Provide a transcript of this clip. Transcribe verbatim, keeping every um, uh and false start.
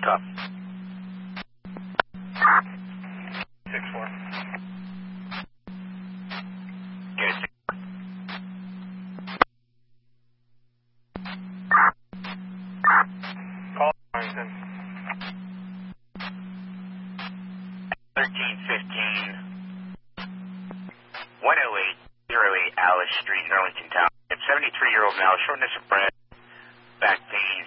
up. six four. Get it. Call Arlington. thirteen fifteen. one oh eight oh eight Alice Street in Arlington Town. seventy-three-year-old male, shortness of breath, back pain,